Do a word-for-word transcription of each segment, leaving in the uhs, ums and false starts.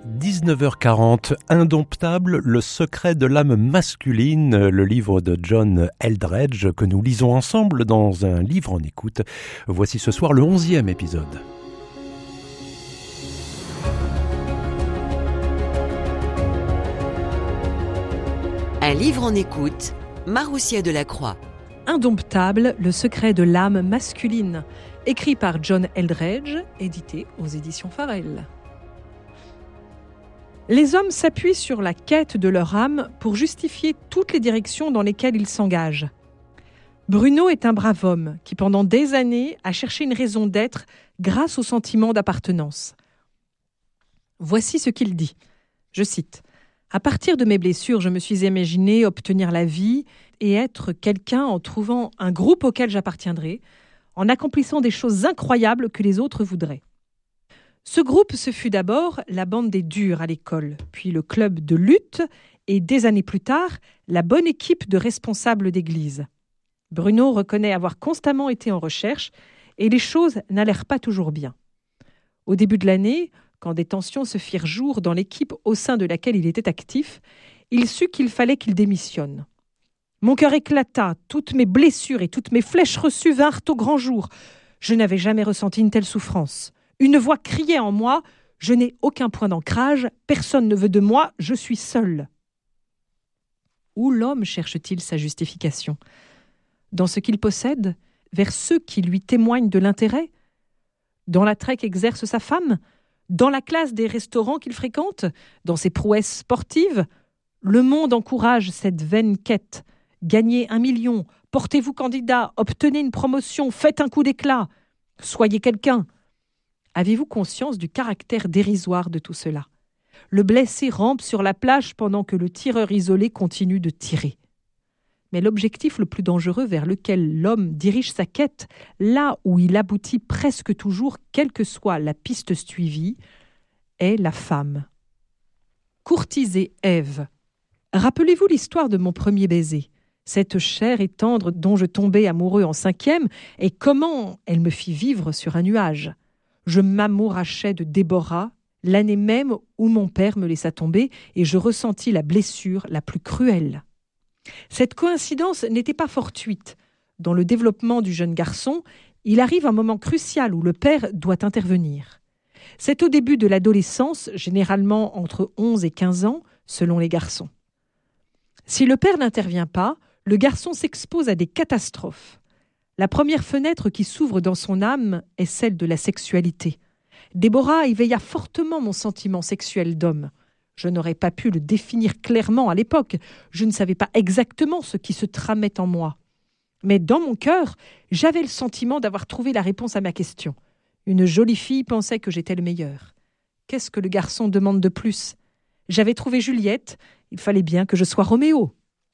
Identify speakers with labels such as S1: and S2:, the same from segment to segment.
S1: dix-neuf heures quarante, Indomptable, le secret de l'âme masculine, le livre de John Eldredge que nous lisons ensemble dans un livre en écoute. Voici ce soir le onzième épisode.
S2: Un livre en écoute, Maroussia Delacroix.
S3: Indomptable, le secret de l'âme masculine, écrit par John Eldredge, édité aux éditions Farel. Les hommes s'appuient sur la quête de leur âme pour justifier toutes les directions dans lesquelles ils s'engagent. Bruno est un brave homme qui, pendant des années, a cherché une raison d'être grâce au sentiment d'appartenance. Voici ce qu'il dit. Je cite. « À partir de mes blessures, je me suis imaginé obtenir la vie et être quelqu'un en trouvant un groupe auquel j'appartiendrai, en accomplissant des choses incroyables que les autres voudraient. » Ce groupe, ce fut d'abord la bande des durs à l'école, puis le club de lutte et, des années plus tard, la bonne équipe de responsables d'église. Bruno reconnaît avoir constamment été en recherche et les choses n'allèrent pas toujours bien. Au début de l'année, quand des tensions se firent jour dans l'équipe au sein de laquelle il était actif, il sut qu'il fallait qu'il démissionne. « Mon cœur éclata, toutes mes blessures et toutes mes flèches reçues vinrent au grand jour. Je n'avais jamais ressenti une telle souffrance. Une voix criait en moi « Je n'ai aucun point d'ancrage, personne ne veut de moi, je suis seul. » Où l'homme cherche-t-il sa justification ? Dans ce qu'il possède ? Vers ceux qui lui témoignent de l'intérêt ? Dans l'attrait qu'exerce sa femme ? Dans la classe des restaurants qu'il fréquente ? Dans ses prouesses sportives ? Le monde encourage cette vaine quête. Gagnez un million, portez-vous candidat, obtenez une promotion, faites un coup d'éclat. Soyez quelqu'un. Avez-vous conscience du caractère dérisoire de tout cela ? Le blessé rampe sur la plage pendant que le tireur isolé continue de tirer. Mais l'objectif le plus dangereux vers lequel l'homme dirige sa quête, là où il aboutit presque toujours, quelle que soit la piste suivie, est la femme. Courtiser Ève. Rappelez-vous l'histoire de mon premier baiser, cette chair et tendre dont je tombais amoureux en cinquième, et comment elle me fit vivre sur un nuage. Je m'amourachais de Déborah, l'année même où mon père me laissa tomber et je ressentis la blessure la plus cruelle. Cette coïncidence n'était pas fortuite. Dans le développement du jeune garçon, il arrive un moment crucial où le père doit intervenir. C'est au début de l'adolescence, généralement entre onze et quinze ans, selon les garçons. Si le père n'intervient pas, le garçon s'expose à des catastrophes. La première fenêtre qui s'ouvre dans son âme est celle de la sexualité. Déborah éveilla fortement mon sentiment sexuel d'homme. Je n'aurais pas pu le définir clairement à l'époque. Je ne savais pas exactement ce qui se tramait en moi. Mais dans mon cœur, j'avais le sentiment d'avoir trouvé la réponse à ma question. Une jolie fille pensait que j'étais le meilleur. Qu'est-ce que le garçon demande de plus ? J'avais trouvé Juliette, il fallait bien que je sois Roméo.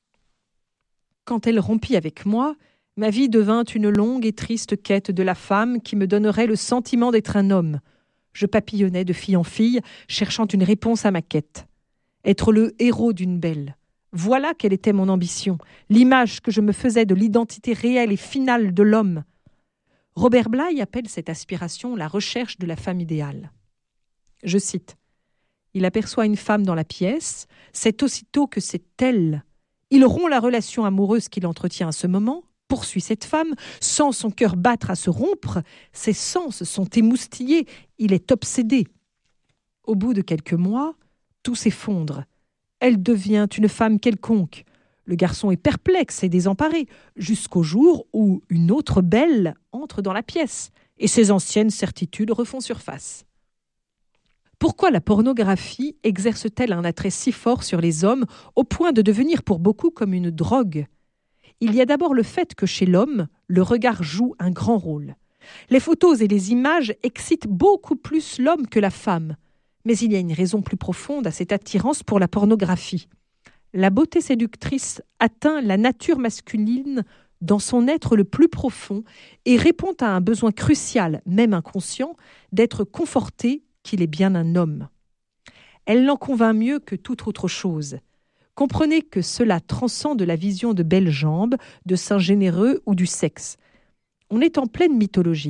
S3: Quand elle rompit avec moi, ma vie devint une longue et triste quête de la femme qui me donnerait le sentiment d'être un homme. Je papillonnais de fille en fille, cherchant une réponse à ma quête. Être le héros d'une belle. Voilà quelle était mon ambition, l'image que je me faisais de l'identité réelle et finale de l'homme. Robert Bly appelle cette aspiration la recherche de la femme idéale. Je cite. « Il aperçoit une femme dans la pièce, c'est aussitôt que c'est elle. Il rompt la relation amoureuse qu'il entretient à ce moment, poursuit cette femme, sent son cœur battre à se rompre, ses sens sont émoustillés, il est obsédé. Au bout de quelques mois, tout s'effondre. Elle devient une femme quelconque. Le garçon est perplexe et désemparé, jusqu'au jour où une autre belle entre dans la pièce, et ses anciennes certitudes refont surface. Pourquoi la pornographie exerce-t-elle un attrait si fort sur les hommes, au point de devenir pour beaucoup comme une drogue ? Il y a d'abord le fait que chez l'homme, le regard joue un grand rôle. Les photos et les images excitent beaucoup plus l'homme que la femme. Mais il y a une raison plus profonde à cette attirance pour la pornographie. La beauté séductrice atteint la nature masculine dans son être le plus profond et répond à un besoin crucial, même inconscient, d'être conforté qu'il est bien un homme. Elle l'en convainc mieux que toute autre chose. Comprenez que cela transcende la vision de belles jambes, de seins généreux ou du sexe. On est en pleine mythologie.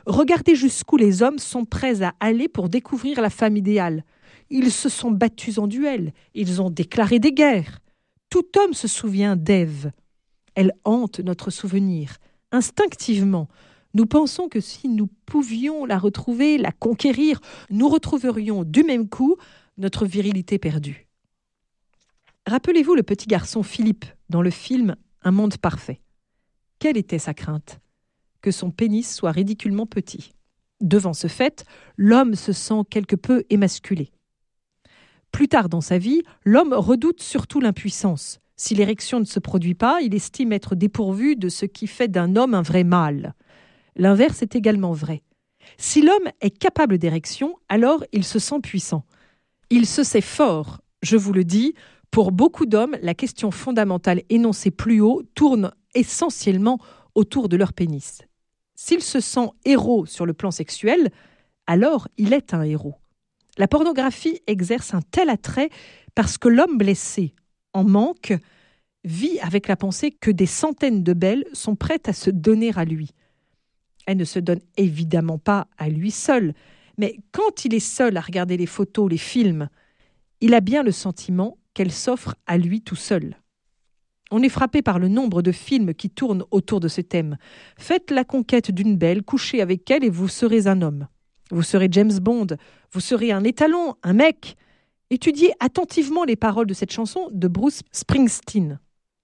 S3: Regardez jusqu'où les hommes sont prêts à aller pour découvrir la femme idéale. Ils se sont battus en duel, ils ont déclaré des guerres. Tout homme se souvient d'Ève. Elle hante notre souvenir. Instinctivement, nous pensons que si nous pouvions la retrouver, la conquérir, nous retrouverions du même coup notre virilité perdue. Rappelez-vous le petit garçon Philippe dans le film Un monde parfait. Quelle était sa crainte ? Que son pénis soit ridiculement petit. Devant ce fait, l'homme se sent quelque peu émasculé. Plus tard dans sa vie, l'homme redoute surtout l'impuissance. Si l'érection ne se produit pas, il estime être dépourvu de ce qui fait d'un homme un vrai mâle. L'inverse est également vrai. Si l'homme est capable d'érection, alors il se sent puissant. Il se sait fort, je vous le dis. Pour beaucoup d'hommes, la question fondamentale énoncée plus haut tourne essentiellement autour de leur pénis. S'il se sent héros sur le plan sexuel, alors il est un héros. La pornographie exerce un tel attrait parce que l'homme blessé, en manque, vit avec la pensée que des centaines de belles sont prêtes à se donner à lui. Elle ne se donne évidemment pas à lui seul, mais quand il est seul à regarder les photos, les films, il a bien le sentiment qu'elle s'offre à lui tout seul. On est frappé par le nombre de films qui tournent autour de ce thème. Faites la conquête d'une belle, couchez avec elle et vous serez un homme. Vous serez James Bond, vous serez un étalon, un mec. Étudiez attentivement les paroles de cette chanson de Bruce Springsteen.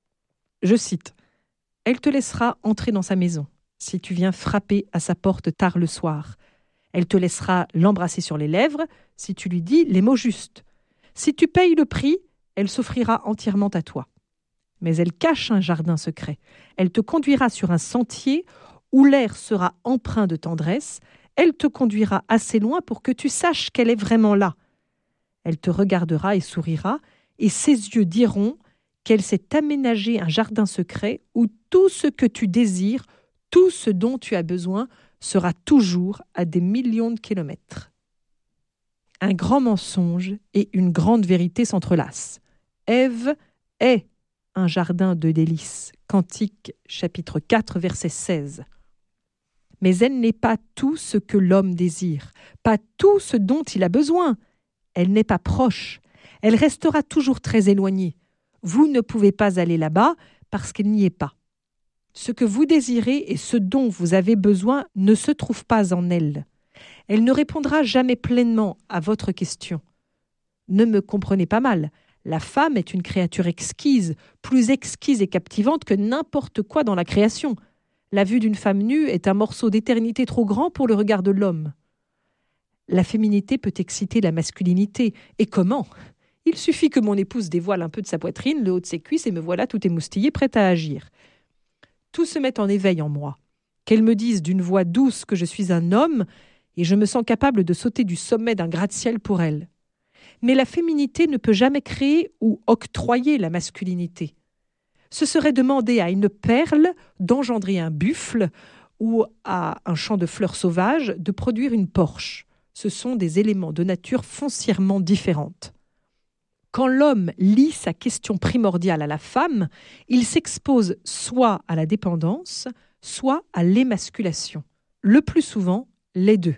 S3: Je cite « Elle te laissera entrer dans sa maison si tu viens frapper à sa porte tard le soir. Elle te laissera l'embrasser sur les lèvres si tu lui dis les mots justes. Si tu payes le prix, elle s'offrira entièrement à toi. Mais elle cache un jardin secret. Elle te conduira sur un sentier où l'air sera empreint de tendresse. Elle te conduira assez loin pour que tu saches qu'elle est vraiment là. Elle te regardera et sourira, et ses yeux diront qu'elle s'est aménagé un jardin secret où tout ce que tu désires, tout ce dont tu as besoin, sera toujours à des millions de kilomètres. » Un grand mensonge et une grande vérité s'entrelacent. Ève est un jardin de délices. Cantique, chapitre quatre, verset seize. Mais elle n'est pas tout ce que l'homme désire, pas tout ce dont il a besoin. Elle n'est pas proche. Elle restera toujours très éloignée. Vous ne pouvez pas aller là-bas parce qu'elle n'y est pas. Ce que vous désirez et ce dont vous avez besoin ne se trouve pas en elle. Elle ne répondra jamais pleinement à votre question. Ne me comprenez pas mal. La femme est une créature exquise, plus exquise et captivante que n'importe quoi dans la création. La vue d'une femme nue est un morceau d'éternité trop grand pour le regard de l'homme. La féminité peut exciter la masculinité. Et comment ? Il suffit que mon épouse dévoile un peu de sa poitrine, le haut de ses cuisses, et me voilà tout émoustillé, prête à agir. Tout se met en éveil en moi. Qu'elle me dise d'une voix douce que je suis un homme, et je me sens capable de sauter du sommet d'un gratte-ciel pour elle. Mais la féminité ne peut jamais créer ou octroyer la masculinité. Ce serait demander à une perle d'engendrer un buffle ou à un champ de fleurs sauvages de produire une porche. Ce sont des éléments de nature foncièrement différentes. Quand l'homme lie sa question primordiale à la femme, il s'expose soit à la dépendance, soit à l'émasculation. Le plus souvent, les deux.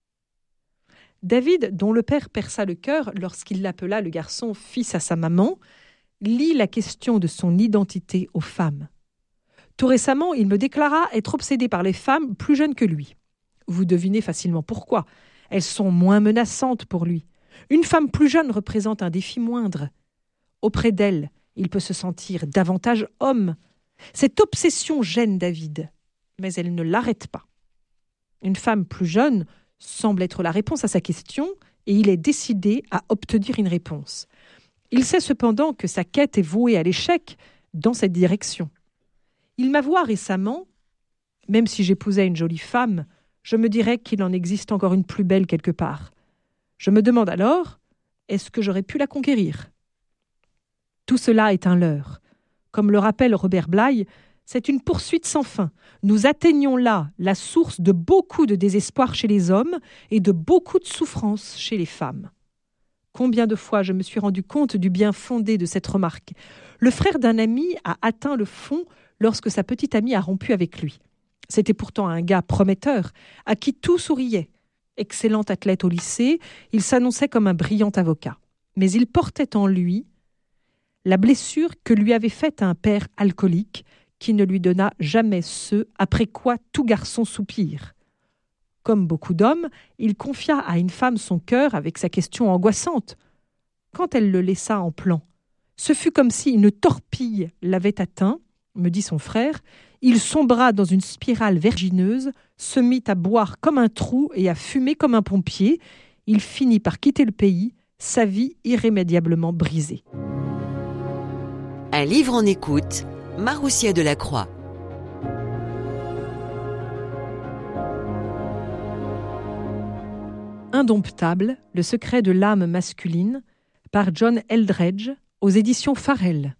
S3: David, dont le père perça le cœur lorsqu'il l'appela le garçon fils à sa maman, lie la question de son identité aux femmes. Tout récemment, il me déclara être obsédé par les femmes plus jeunes que lui. Vous devinez facilement pourquoi. Elles sont moins menaçantes pour lui. Une femme plus jeune représente un défi moindre. Auprès d'elle, il peut se sentir davantage homme. Cette obsession gêne David, mais elle ne l'arrête pas. Une femme plus jeune semble être la réponse à sa question et il est décidé à obtenir une réponse. Il sait cependant que sa quête est vouée à l'échec dans cette direction. Il m'avoua récemment, même si j'épousais une jolie femme, je me dirais qu'il en existe encore une plus belle quelque part. Je me demande alors, est-ce que j'aurais pu la conquérir ? Tout cela est un leurre. Comme le rappelle Robert Bly, c'est une poursuite sans fin. Nous atteignons là la source de beaucoup de désespoir chez les hommes et de beaucoup de souffrance chez les femmes. Combien de fois je me suis rendu compte du bien fondé de cette remarque. Le frère d'un ami a atteint le fond lorsque sa petite amie a rompu avec lui. C'était pourtant un gars prometteur, à qui tout souriait. Excellent athlète au lycée, il s'annonçait comme un brillant avocat. Mais il portait en lui la blessure que lui avait faite un père alcoolique qui ne lui donna jamais ce après quoi tout garçon soupire. Comme beaucoup d'hommes, il confia à une femme son cœur avec sa question angoissante. Quand elle le laissa en plan, ce fut comme si une torpille l'avait atteint, me dit son frère. Il sombra dans une spirale vergineuse, se mit à boire comme un trou et à fumer comme un pompier. Il finit par quitter le pays, sa vie irrémédiablement brisée.
S2: Un livre en écoute, Maroussia Delacroix.
S3: Indomptable, le secret de l'âme masculine, par John Eldredge, aux éditions Farrell.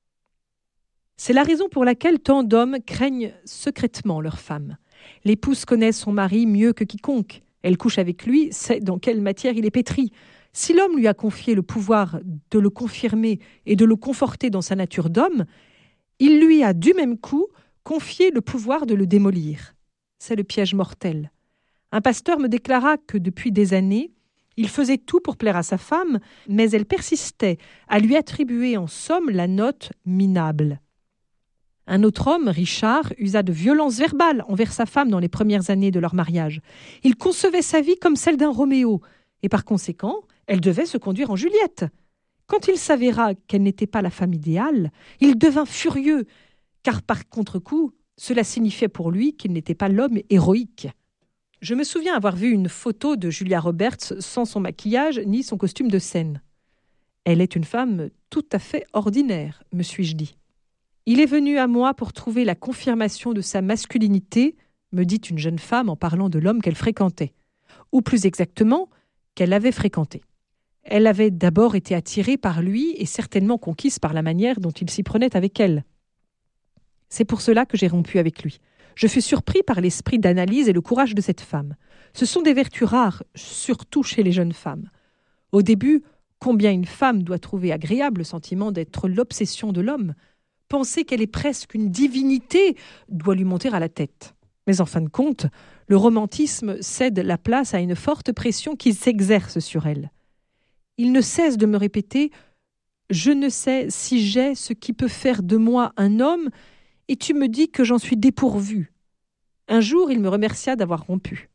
S3: C'est la raison pour laquelle tant d'hommes craignent secrètement leur femme. L'épouse connaît son mari mieux que quiconque. Elle couche avec lui, sait dans quelle matière il est pétri. Si l'homme lui a confié le pouvoir de le confirmer et de le conforter dans sa nature d'homme, il lui a du même coup confié le pouvoir de le démolir. C'est le piège mortel. Un pasteur me déclara que depuis des années, il faisait tout pour plaire à sa femme, mais elle persistait à lui attribuer en somme la note minable. Un autre homme, Richard, usa de violences verbales envers sa femme dans les premières années de leur mariage. Il concevait sa vie comme celle d'un Roméo, et par conséquent, elle devait se conduire en Juliette. Quand il s'avéra qu'elle n'était pas la femme idéale, il devint furieux, car par contre-coup, cela signifiait pour lui qu'il n'était pas l'homme héroïque. Je me souviens avoir vu une photo de Julia Roberts sans son maquillage ni son costume de scène. Elle est une femme tout à fait ordinaire, me suis-je dit. Il est venu à moi pour trouver la confirmation de sa masculinité, me dit une jeune femme en parlant de l'homme qu'elle fréquentait, ou plus exactement, qu'elle avait fréquenté. Elle avait d'abord été attirée par lui et certainement conquise par la manière dont il s'y prenait avec elle. C'est pour cela que j'ai rompu avec lui. Je fus surpris par l'esprit d'analyse et le courage de cette femme. Ce sont des vertus rares, surtout chez les jeunes femmes. Au début, combien une femme doit trouver agréable le sentiment d'être l'obsession de l'homme. Penser qu'elle est presque une divinité doit lui monter à la tête. Mais en fin de compte, le romantisme cède la place à une forte pression qui s'exerce sur elle. Il ne cesse de me répéter « Je ne sais si j'ai ce qui peut faire de moi un homme, et tu me dis que j'en suis dépourvu. » Un jour, il me remercia d'avoir rompu.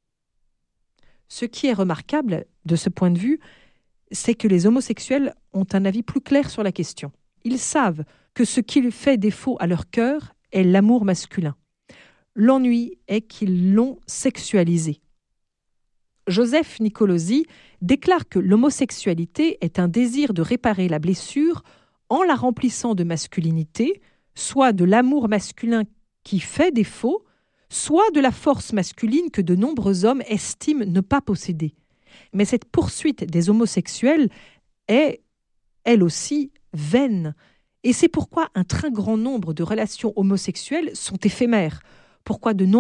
S3: Ce qui est remarquable, de ce point de vue, c'est que les homosexuels ont un avis plus clair sur la question. Ils savent que ce qui fait défaut à leur cœur est l'amour masculin. L'ennui est qu'ils l'ont sexualisé. Joseph Nicolosi déclare que l'homosexualité est un désir de réparer la blessure en la remplissant de masculinité, soit de l'amour masculin qui fait défaut, soit de la force masculine que de nombreux hommes estiment ne pas posséder. Mais cette poursuite des homosexuels est, elle aussi, vaine. Et c'est pourquoi un très grand nombre de relations homosexuelles sont éphémères. Pourquoi de nombreux